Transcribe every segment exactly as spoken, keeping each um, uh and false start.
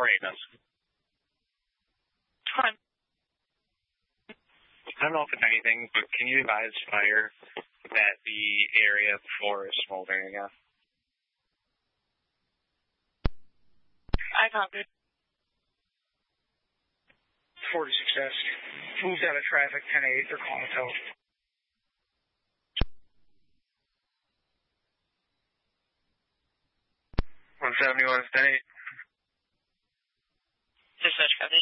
Great. That's fine. I don't know if it's anything, but can you advise fire that the area before is smoldering again? I copy. forty success. Moved out of traffic, ten eight. They're calling a tow. one seventy-one, ten eight. Dispatch copy.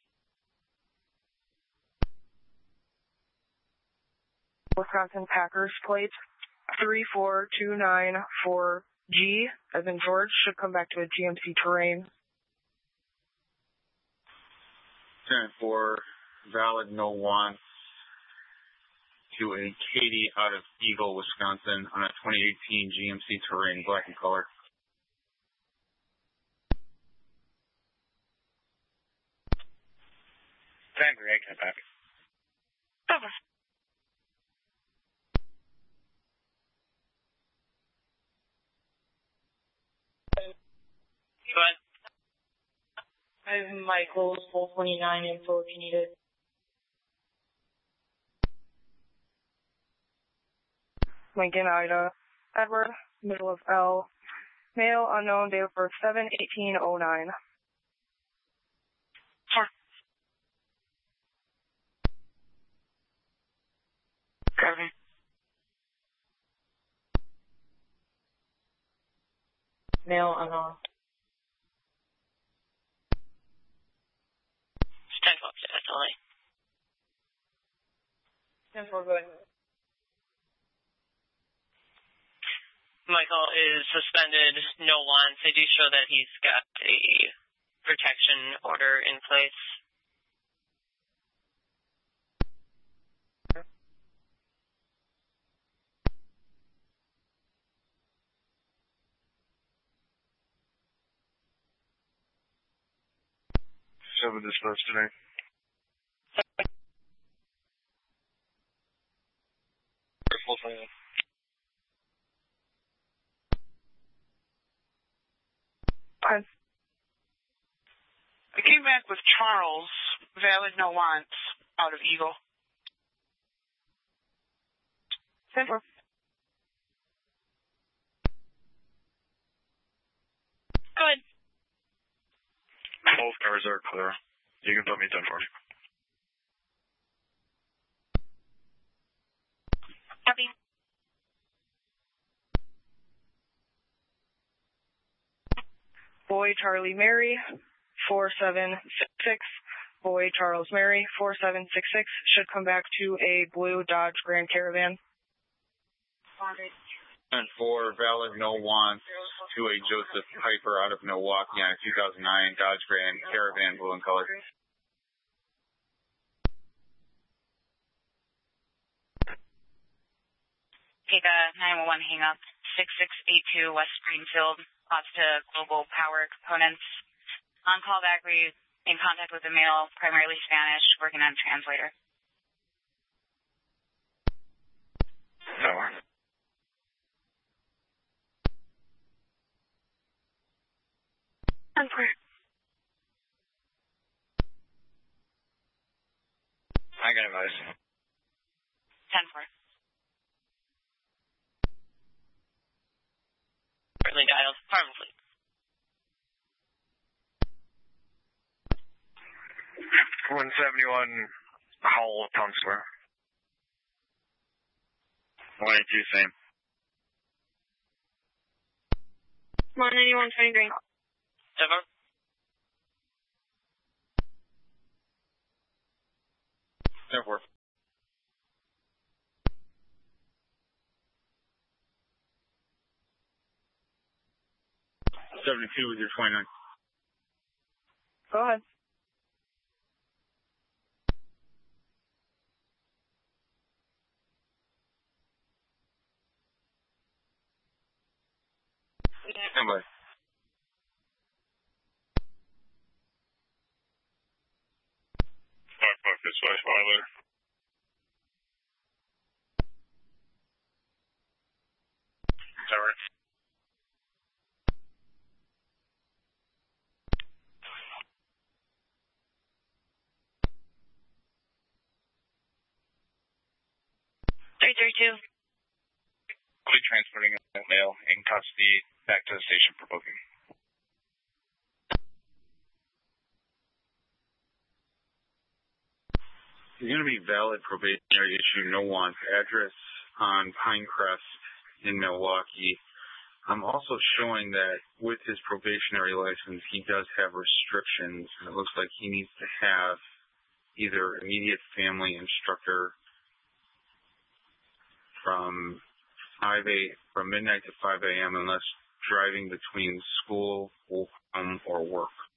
Wisconsin Packers plate three four two nine four G, as in George, should come back to a G M C terrain. ten four, valid no wants to a Katie out of Eagle, Wisconsin on a twenty eighteen G M C terrain, black and color. ten three, I get back. Over. Go ahead. I have Michael's full twenty-nine info if you need it. Lincoln, Ida. Edward, middle of L. Male, unknown, date of birth seven eighteen oh nine. Sure. Copy. Male, unknown. ten twelve, that's L A. ten four, go ahead. Michael is suspended, no wants. They do show that he's got a protection order in place. Seven dispatch today. Full twenty-nine. Okay. I came back with Charles, valid no wants, out of Eagle. ten four. Good. Both cars are clear. You can put me ten forty. Copy. Boy, Charlie, Mary, four seven six six. Boy, Charles, Mary, four seven six six. Should come back to a blue Dodge Grand Caravan. ten four, valid no wants to a Joseph Piper out of Milwaukee on a two thousand nine Dodge Grand Caravan, blue in color. Take a nine one one hang up, six six eight two West Springfield, lots to Global Power Components. On call back, were you in contact with a male, primarily Spanish, working on translator? No. ten four. I got advice. ten four. Currently dialed Farm Fleet. one seventy-one Howell, Town Square. one eighty-two, same. one ninety-one twenty-three. Seven. ten four. seventy-two with your twenty-nine. Go ahead. Stand by. Fuck, fuck this way, spoiler. Sorry. three three two. I'll be transporting a male in custody back to the station for booking. He's going to be valid probationary issue, no want, address on Pinecrest in Milwaukee. I'm also showing that with his probationary license, he does have restrictions, and it looks like he needs to have either immediate family instructor from five a from midnight to five a.m. unless driving between school, home, or work.